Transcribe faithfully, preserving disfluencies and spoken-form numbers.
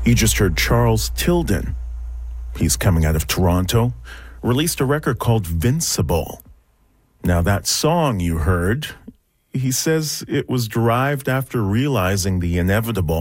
You just heard Charles Tilden. He's coming out of Toronto, released a record called Vincible. Now that song you heard, he says it was derived after realizing the inevitable